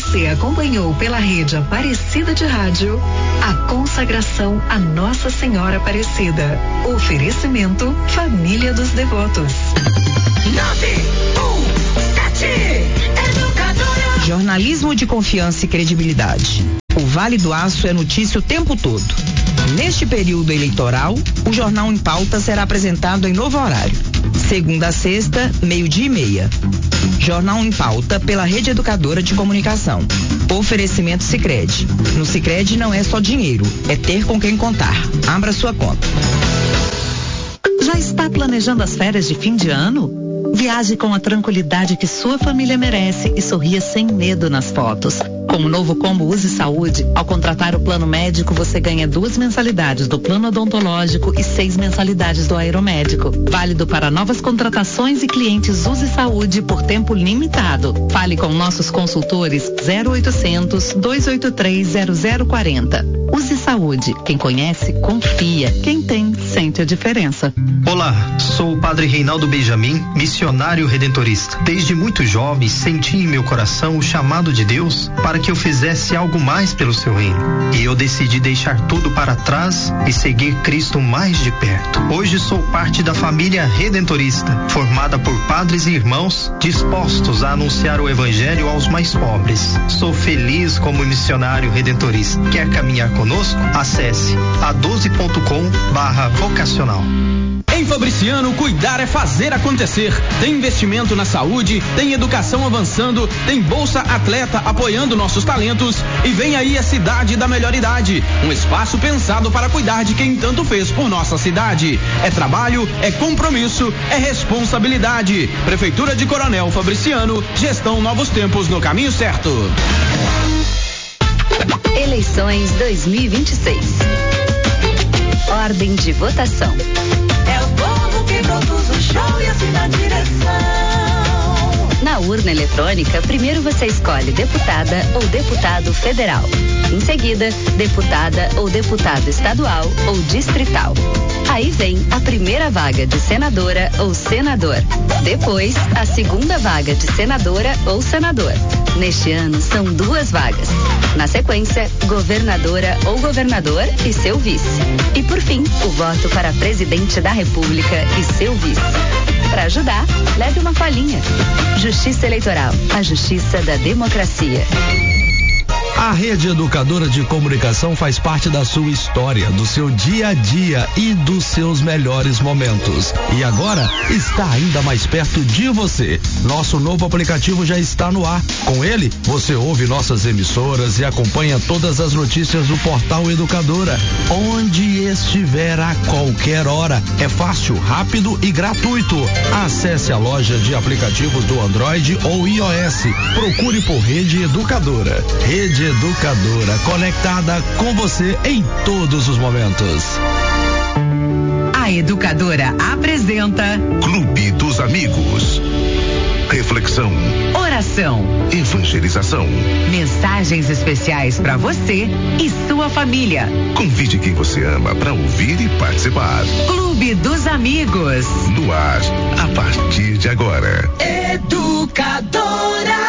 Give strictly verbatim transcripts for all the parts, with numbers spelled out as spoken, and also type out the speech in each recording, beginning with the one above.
Você acompanhou pela rede Aparecida de Rádio a consagração a Nossa Senhora Aparecida. Oferecimento Família dos Devotos. nove um sete Educadora. Jornalismo de confiança e credibilidade. O Vale do Aço é notícia o tempo todo. Neste período eleitoral, o Jornal em Pauta será apresentado em novo horário. Segunda a sexta, meio-dia e meia. Jornal em Pauta pela Rede Educadora de Comunicação. Oferecimento Sicredi. No Sicredi não é só dinheiro, é ter com quem contar. Abra sua conta. Já está planejando as férias de fim de ano? Viaje com a tranquilidade que sua família merece e sorria sem medo nas fotos. Com o novo combo Use Saúde, ao contratar o plano médico, você ganha duas mensalidades do plano odontológico e seis mensalidades do aeromédico. Válido para novas contratações e clientes Use Saúde por tempo limitado. Fale com nossos consultores zero oitocentos, dois oito três, zero zero quatro zero. Use Saúde. Quem conhece, confia. Quem tem, sente a diferença. Olá, sou o Padre Reinaldo Benjamin, missionário redentorista. Desde muito jovem, senti em meu coração o chamado de Deus para que eu fizesse algo mais pelo seu reino. E eu decidi deixar tudo para trás e seguir Cristo mais de perto. Hoje sou parte da família redentorista, formada por padres e irmãos dispostos a anunciar o evangelho aos mais pobres. Sou feliz como missionário redentorista. Quer caminhar conosco? Acesse a doze ponto com barra vocacional. Em Fabriciano, cuidar é fazer acontecer. Tem investimento na saúde, tem educação avançando, tem Bolsa Atleta apoiando nossos talentos e vem aí a Cidade da Melhor Idade, um espaço pensado para cuidar de quem tanto fez por nossa cidade. É trabalho, é compromisso, é responsabilidade. Prefeitura de Coronel Fabriciano, gestão Novos Tempos no caminho certo. Eleições dois mil e vinte e seis. Ordem de votação. É o povo que produz o show e assina a direção. Na urna eletrônica, primeiro você escolhe deputada ou deputado federal. Em seguida, deputada ou deputado estadual ou distrital. Aí vem a primeira vaga de senadora ou senador. Depois, a segunda vaga de senadora ou senador. Neste ano, são duas vagas. Na sequência, governadora ou governador e seu vice. E por fim, o voto para presidente da República e seu vice. Para ajudar, leve uma falinha. Justiça Eleitoral, a justiça da democracia. A Rede Educadora de Comunicação faz parte da sua história, do seu dia a dia e dos seus melhores momentos. E agora está ainda mais perto de você. Nosso novo aplicativo já está no ar. Com ele, você ouve nossas emissoras e acompanha todas as notícias do portal Educadora, onde estiver a qualquer hora. É fácil, rápido e gratuito. Acesse a loja de aplicativos do Android ou iOS. Procure por Rede Educadora. Rede Educadora, conectada com você em todos os momentos. A Educadora apresenta Clube dos Amigos. Reflexão, oração, evangelização, mensagens especiais para você e sua família. Convide quem você ama para ouvir e participar. Clube dos Amigos. No ar, a partir de agora. Educadora.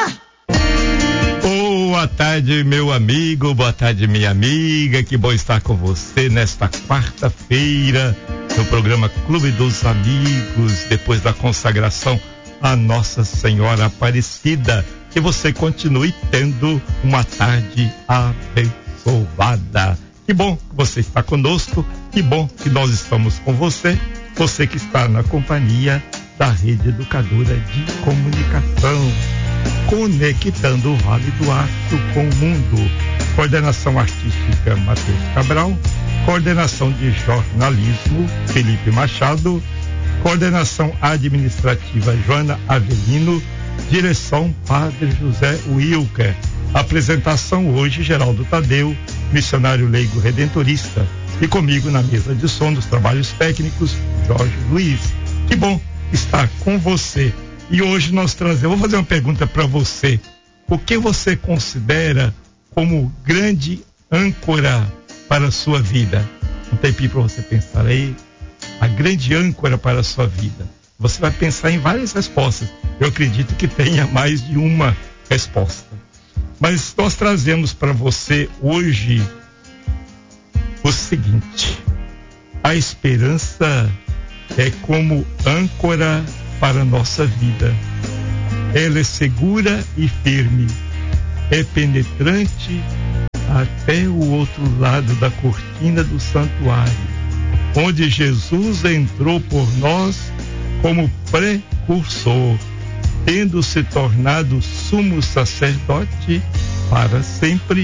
Boa tarde, meu amigo, boa tarde, minha amiga, que bom estar com você nesta quarta-feira no programa Clube dos Amigos, depois da consagração a Nossa Senhora Aparecida. Que você continue tendo uma tarde abençoada. Que bom que você está conosco, que bom que nós estamos com você, você que está na companhia da Rede Educadora de Comunicação, conectando o Vale do Aço com o mundo. Coordenação artística Matheus Cabral, coordenação de jornalismo Felipe Machado, coordenação administrativa Joana Avelino, direção Padre José Wilker. Apresentação hoje Geraldo Tadeu, missionário leigo redentorista, e comigo na mesa de som dos trabalhos técnicos Jorge Luiz. Que bom estar com você. E hoje nós trazemos, eu vou fazer uma pergunta para você. O que você considera como grande âncora para a sua vida? Um tempinho para você pensar aí. A grande âncora para a sua vida. Você vai pensar em várias respostas. Eu acredito que tenha mais de uma resposta. Mas nós trazemos para você hoje o seguinte: a esperança é como âncora para a nossa vida. Ela é segura e firme, é penetrante até o outro lado da cortina do santuário, onde Jesus entrou por nós como precursor, tendo se tornado sumo sacerdote para sempre,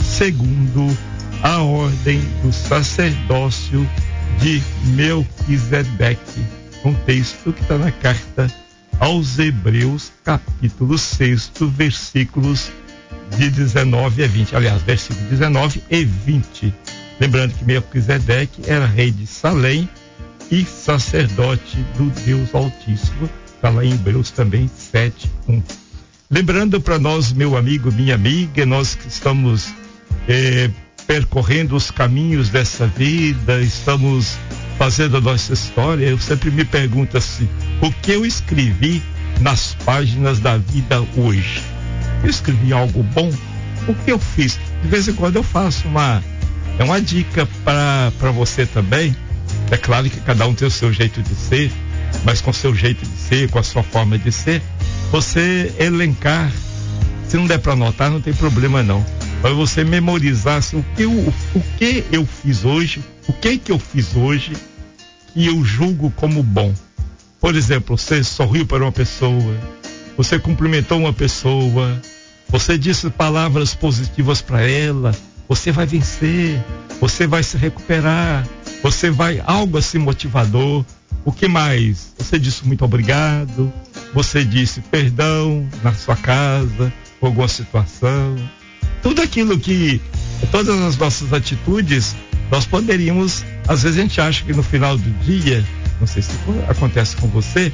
segundo a ordem do sacerdócio de Melquisedeque. Um texto que está na carta aos Hebreus, capítulo seis, versículos de dezenove a vinte. Aliás, versículo dezenove e vinte. Lembrando que Melquisedeque era rei de Salém e sacerdote do Deus Altíssimo. Está lá em Hebreus também, sete, um. Lembrando para nós, meu amigo, minha amiga, nós que estamos eh, percorrendo os caminhos dessa vida, estamos fazendo a nossa história, eu sempre me pergunto assim: o que eu escrevi nas páginas da vida hoje? Eu escrevi algo bom? O que eu fiz? De vez em quando eu faço uma, é uma dica para você também. É claro que cada um tem o seu jeito de ser, mas com o seu jeito de ser, com a sua forma de ser, você elencar. Se não der para anotar, não tem problema não. Mas você memorizar assim, o que eu, o que eu fiz hoje, o que que eu fiz hoje que eu julgo como bom. Por exemplo, você sorriu para uma pessoa, você cumprimentou uma pessoa, você disse palavras positivas para ela, você vai vencer, você vai se recuperar, você vai, algo assim motivador. O que mais? Você disse muito obrigado, você disse perdão na sua casa, por alguma situação. Tudo aquilo que, todas as nossas atitudes, nós poderíamos, às vezes a gente acha que no final do dia, não sei se acontece com você,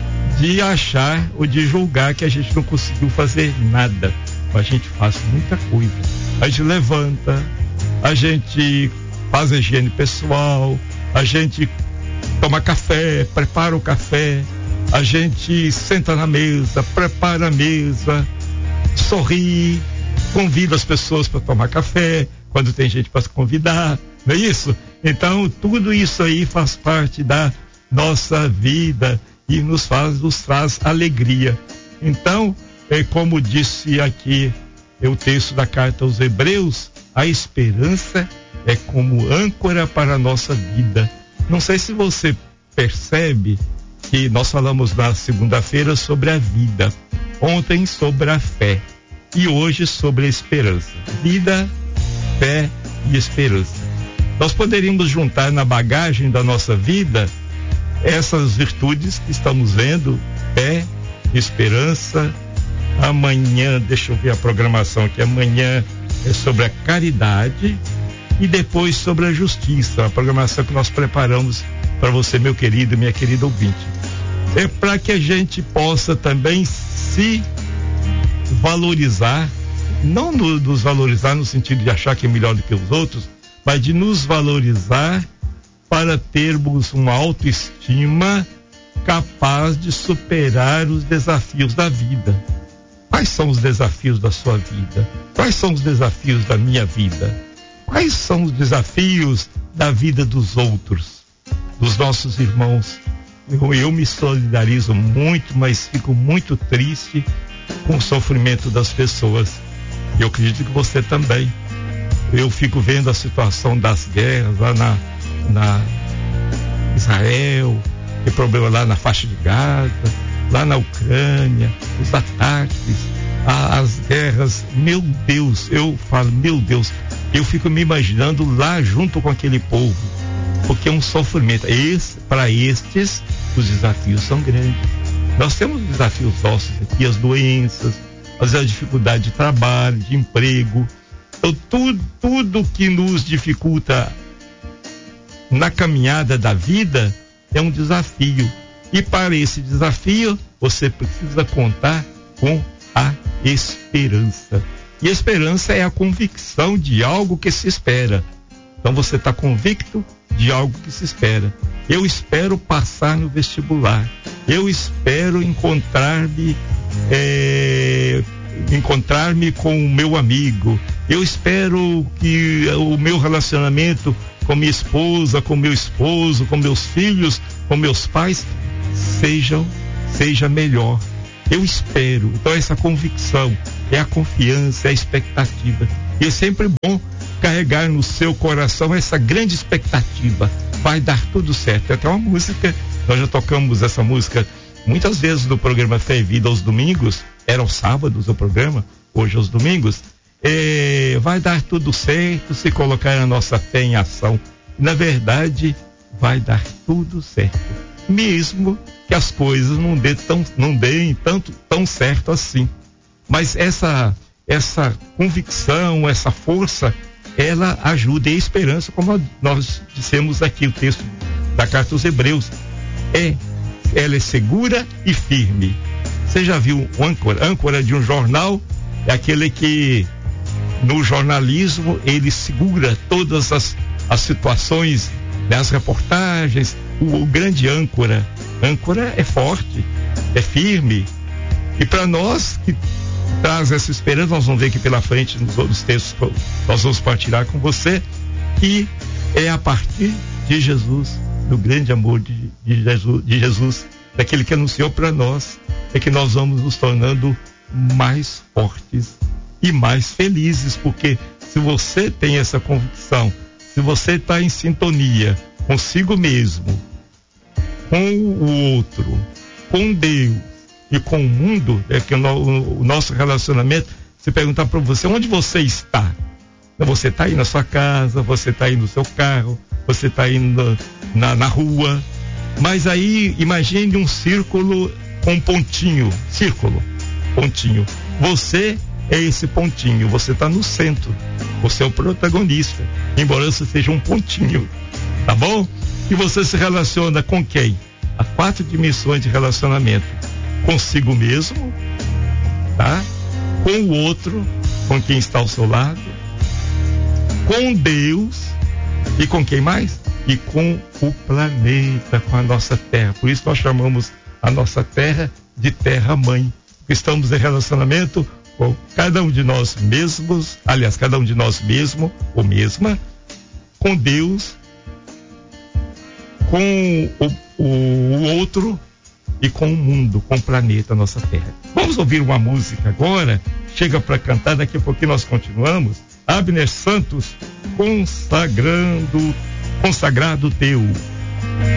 de achar ou de julgar que a gente não conseguiu fazer nada. Mas a gente faz muita coisa. A gente levanta, a gente faz a higiene pessoal, a gente toma café, prepara o café, a gente senta na mesa, prepara a mesa, sorri, convida as pessoas para tomar café, quando tem gente para se convidar, não é isso? Então, tudo isso aí faz parte da nossa vida e nos faz, nos traz alegria. Então, é como disse aqui é o texto da carta aos Hebreus, a esperança é como âncora para a nossa vida. Não sei se você percebe que nós falamos na segunda-feira sobre a vida, ontem sobre a fé e hoje sobre a esperança. Vida, fé e esperança. Nós poderíamos juntar na bagagem da nossa vida essas virtudes que estamos vendo: fé, esperança. Amanhã, deixa eu ver a programação aqui, amanhã é sobre a caridade e depois sobre a justiça, a programação que nós preparamos para você, meu querido e minha querida ouvinte. É para que a gente possa também se valorizar, não no, nos valorizar no sentido de achar que é melhor do que os outros, mas de nos valorizar para termos uma autoestima capaz de superar os desafios da vida. Quais são os desafios da sua vida? Quais são os desafios da minha vida? Quais são os desafios da vida dos outros, dos nossos irmãos? Eu, eu me solidarizo muito, mas fico muito triste com o sofrimento das pessoas. Eu acredito que você também. Eu fico vendo a situação das guerras lá na, na Israel, tem problema lá na faixa de Gaza, lá na Ucrânia, os ataques, a, as guerras. Meu Deus, eu falo, meu Deus, eu fico me imaginando lá junto com aquele povo, porque é um sofrimento. Esse, para estes, os desafios são grandes. Nós temos desafios nossos aqui, as doenças, às vezes a dificuldade de trabalho, de emprego. Então, tudo, tudo que nos dificulta na caminhada da vida é um desafio. E para esse desafio, você precisa contar com a esperança. E a esperança é a convicção de algo que se espera. Então você está convicto de algo que se espera. Eu espero passar no vestibular. Eu espero encontrar-me, é, encontrar-me com o meu amigo. Eu espero que o meu relacionamento com minha esposa, com meu esposo, com meus filhos, com meus pais, sejam, seja melhor. Eu espero. Então essa convicção é a confiança, é a expectativa. E é sempre bom carregar no seu coração essa grande expectativa. Vai dar tudo certo. Tem até uma música, nós já tocamos essa música muitas vezes no programa Fé e Vida aos domingos, era aos sábados o programa, hoje aos domingos. É, vai dar tudo certo se colocar a nossa fé em ação. Na verdade, vai dar tudo certo, mesmo que as coisas não dê tão, não deem tanto tão certo assim. Mas essa essa convicção, essa força, ela ajuda, e a esperança, como nós dissemos aqui, o texto da carta aos Hebreus, é ela é segura e firme. Você já viu o âncora? Âncora de um jornal é aquele que no jornalismo ele segura todas as, as situações, né, as reportagens. O, o grande âncora, âncora é forte, é firme. E para nós que traz essa esperança, nós vamos ver aqui pela frente nos outros textos, nós vamos partilhar com você, que é a partir de Jesus, do grande amor de, de, Jesus, de Jesus, daquele que anunciou para nós, é que nós vamos nos tornando mais fortes e mais felizes, porque se você tem essa convicção, se você está em sintonia consigo mesmo, com o outro, com Deus e com o mundo, é que o, o, o nosso relacionamento, se perguntar para você, onde você está? Você está aí na sua casa, você está aí no seu carro, você está aí na, na, na rua, mas aí imagine um círculo com um pontinho, círculo, pontinho. Você é esse pontinho, você está no centro, você é o protagonista, embora você seja um pontinho, tá bom? E você se relaciona com quem? Há quatro dimensões de relacionamento: consigo mesmo, tá? Com o outro, com quem está ao seu lado, com Deus e com quem mais? E com o planeta, com a nossa terra. Por isso nós chamamos a nossa terra de terra-mãe. Estamos em relacionamento com cada um de nós mesmos, aliás, cada um de nós mesmo ou mesma, com Deus, com o, o outro e com o mundo, com o planeta, nossa terra. Vamos ouvir uma música agora, chega para cantar, daqui a pouquinho nós continuamos. Abner Santos, consagrando, consagrado teu.